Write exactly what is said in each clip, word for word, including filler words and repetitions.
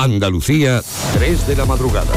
Andalucía, tres de la madrugada.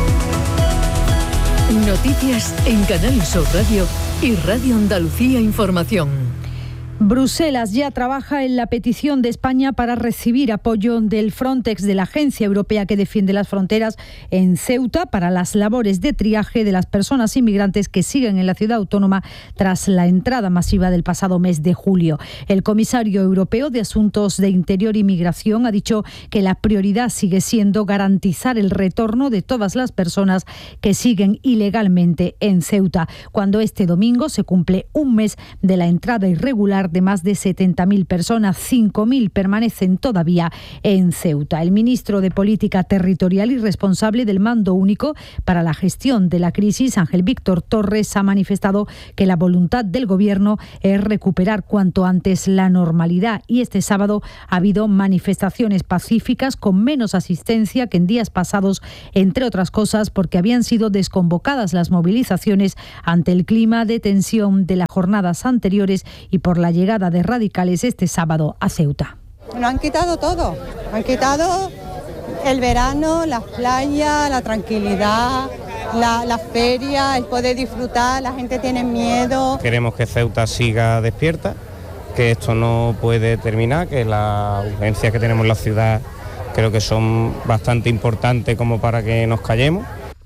Noticias en Canal Sur Radio y Radio Andalucía Información. Bruselas ya trabaja en la petición de España para recibir apoyo del Frontex, de la Agencia Europea que defiende las fronteras, en Ceuta para las labores de triaje de las personas inmigrantes que siguen en la ciudad autónoma tras la entrada masiva del pasado mes de julio. El comisario europeo de Asuntos de Interior y Migración ha dicho que la prioridad sigue siendo garantizar el retorno de todas las personas que siguen ilegalmente en Ceuta, cuando este domingo se cumple un mes de la entrada irregular de más de setenta mil personas, cinco mil permanecen todavía en Ceuta. El ministro de Política Territorial y responsable del Mando Único para la Gestión de la Crisis, Ángel Víctor Torres, ha manifestado que la voluntad del Gobierno es recuperar cuanto antes la normalidad, y este sábado ha habido manifestaciones pacíficas con menos asistencia que en días pasados, entre otras cosas porque habían sido desconvocadas las movilizaciones ante el clima de tensión de las jornadas anteriores y por la llegada de radicales este sábado a Ceuta. Nos han quitado todo, han quitado el verano, las playas, la tranquilidad, la, la feria, el poder disfrutar, la gente tiene miedo. Queremos que Ceuta siga despierta, que esto no puede terminar, que las urgencias que tenemos en la ciudad creo que son bastante importantes como para que nos callemos.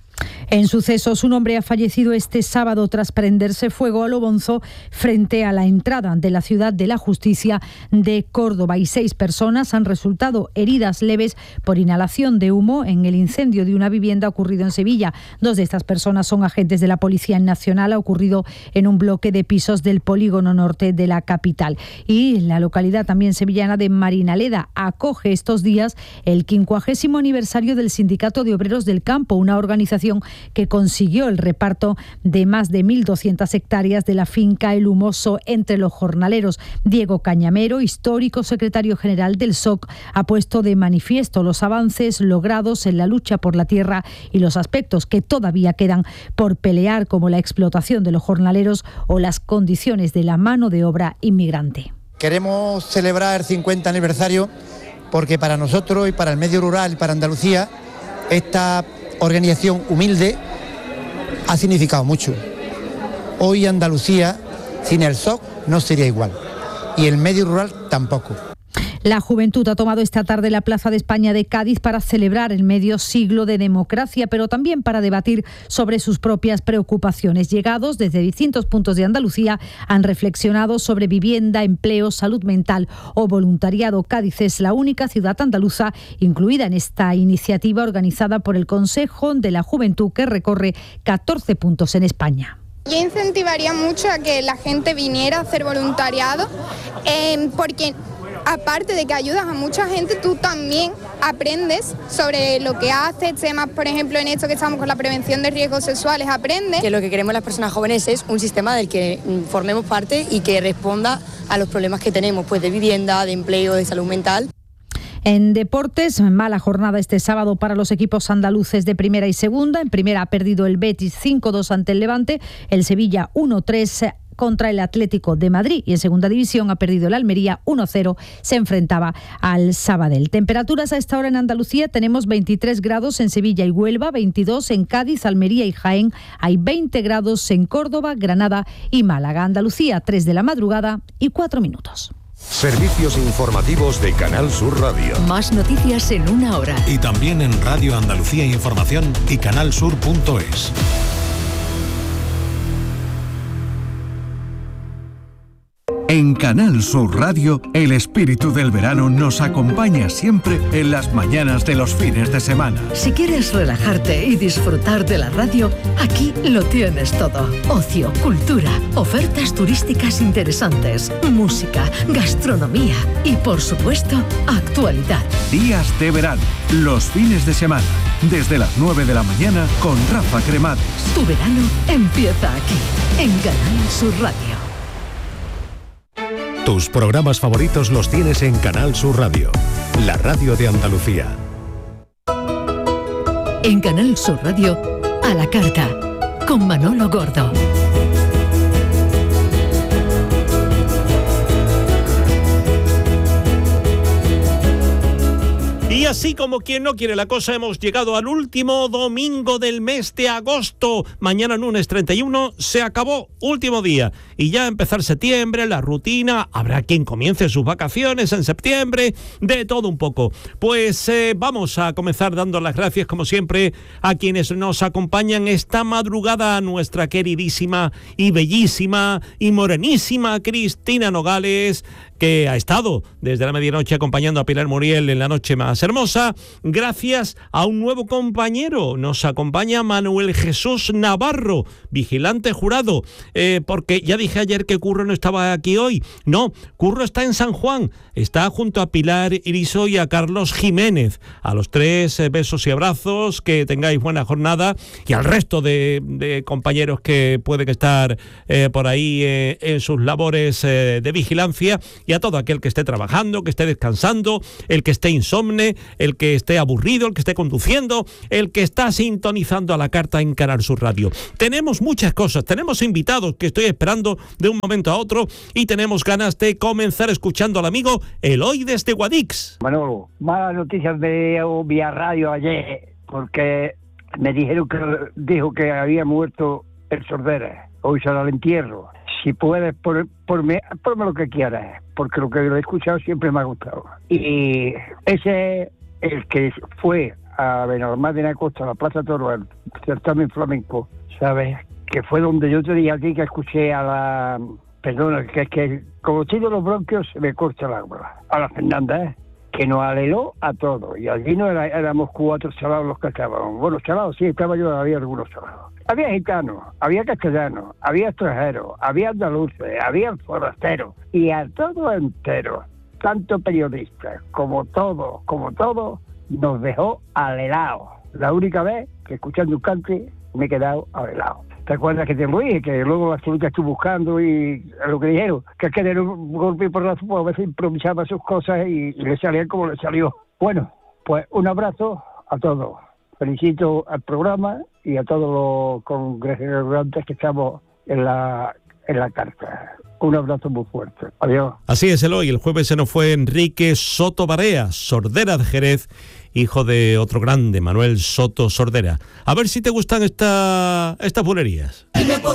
En sucesos, un hombre ha fallecido este sábado tras prenderse fuego a lo bonzo frente a la entrada de la Ciudad de la Justicia de Córdoba, y seis personas han resultado heridas leves por inhalación de humo en el incendio de una vivienda ocurrido en Sevilla. Dos de estas personas son agentes de la Policía Nacional. Ha ocurrido en un bloque de pisos del polígono norte de la capital. Y la localidad también sevillana de Marinaleda acoge estos días el quincuagésimo aniversario del Sindicato de Obreros del Campo, una organización que consiguió el reparto de más de mil doscientas hectáreas de la finca El Humoso entre los jornaleros. Diego Cañamero, histórico secretario general del S O C, ha puesto de manifiesto los avances logrados en la lucha por la tierra y los aspectos que todavía quedan por pelear, como la explotación de los jornaleros o las condiciones de la mano de obra inmigrante. Queremos celebrar el cincuenta aniversario porque para nosotros y para el medio rural y para Andalucía esta organización humilde ha significado mucho. Hoy Andalucía sin el S O C no sería igual, y el medio rural tampoco. La juventud ha tomado esta tarde la Plaza de España de Cádiz para celebrar el medio siglo de democracia, pero también para debatir sobre sus propias preocupaciones. Llegados desde distintos puntos de Andalucía han reflexionado sobre vivienda, empleo, salud mental o voluntariado. Cádiz es la única ciudad andaluza incluida en esta iniciativa organizada por el Consejo de la Juventud, que recorre catorce puntos en España. Yo incentivaría mucho a que la gente viniera a hacer voluntariado, eh, porque aparte de que ayudas a mucha gente, tú también aprendes sobre lo que haces, temas, por ejemplo, en esto que estamos con la prevención de riesgos sexuales, aprendes. Que lo que queremos las personas jóvenes es un sistema del que formemos parte y que responda a los problemas que tenemos, pues de vivienda, de empleo, de salud mental. En deportes, mala jornada este sábado para los equipos andaluces de primera y segunda. En primera ha perdido el Betis cinco dos ante el Levante, el Sevilla uno tres contra el Atlético de Madrid, y en segunda división ha perdido el Almería uno cero, se enfrentaba al Sabadell. Temperaturas a esta hora en Andalucía: tenemos veintitrés grados en Sevilla y Huelva, veintidós en Cádiz, Almería y Jaén, hay veinte grados en Córdoba, Granada y Málaga. Andalucía, tres de la madrugada y cuatro minutos. Servicios informativos de Canal Sur Radio. Más noticias en una hora. Y también en Radio Andalucía Información y canalsur punto es. En Canal Sur Radio, el espíritu del verano nos acompaña siempre en las mañanas de los fines de semana. Si quieres relajarte y disfrutar de la radio, aquí lo tienes todo. Ocio, cultura, ofertas turísticas interesantes, música, gastronomía y, por supuesto, actualidad. Días de verano, los fines de semana, desde las nueve de la mañana con Rafa Cremades. Tu verano empieza aquí, en Canal Sur Radio. Tus programas favoritos los tienes en Canal Sur Radio, la radio de Andalucía. En Canal Sur Radio, a la carta, con Manolo Gordo. Y así como quien no quiere la cosa, hemos llegado al último domingo del mes de agosto. Mañana lunes treinta y uno se acabó, último día. Y ya empezar septiembre, la rutina, habrá quien comience sus vacaciones en septiembre, de todo un poco. Pues eh, vamos a comenzar dando las gracias, como siempre, a quienes nos acompañan esta madrugada, nuestra queridísima y bellísima y morenísima Cristina Nogales, que ha estado desde la medianoche acompañando a Pilar Muriel en la noche más hermosa, gracias a un nuevo compañero. Nos acompaña Manuel Jesús Navarro, vigilante jurado, eh, porque ya dije ayer que Curro no estaba aquí hoy. No, Curro está en San Juan, está junto a Pilar Iriso y a Carlos Jiménez. A los tres, eh, besos y abrazos, que tengáis buena jornada, y al resto de, de compañeros que pueden estar eh, por ahí eh, en sus labores eh, de vigilancia, y a todo aquel que esté trabajando, que esté descansando, el que esté insomne, el que esté aburrido, el que esté conduciendo, el que está sintonizando a la carta en Canal Sur Radio. Tenemos muchas cosas, tenemos invitados que estoy esperando de un momento a otro, y tenemos ganas de comenzar escuchando al amigo Eloy desde Guadix. Manolo, malas noticias de vía radio ayer, porque me dijeron que dijo que había muerto el Sordera. Hoy será el entierro. Si puedes, por, porme, porme lo que quieras, porque lo que lo he escuchado siempre me ha gustado. Y ese, el que fue a Benalmádena Costa, a la Plaza Toro, al certamen flamenco, ¿sabes? Que fue donde yo te dije aquí que escuché a la... Perdona, que es que como tengo los bronquios se me corta el agua. A la Fernanda, ¿eh? Que nos aleló a todos. Y allí no era, éramos cuatro chalados los que estábamos. Bueno, chalados, sí, estaba yo, había algunos chalados. Había gitanos, había castellanos, había extranjeros, había andaluces, había forasteros. Y a todo entero, tanto periodistas como todos, como todos, nos dejó alelados. La única vez que escuchando un cante me he quedado alelado. ¿Te acuerdas que te lo dije? Que luego la absoluta estuve buscando y a lo que dijeron, que es que de un golpe por la pues a veces improvisaba sus cosas y, y le salían como le salió. Bueno, pues un abrazo a todos. Felicito al programa y a todos los congregantes que estamos en la, en la carta. Un abrazo muy fuerte. Adiós. Así es, Eloy. El jueves se nos fue Enrique Soto Barea, Sordera de Jerez, hijo de otro grande, Manuel Soto Sordera. A ver si te gustan esta, estas bulerías. Dime por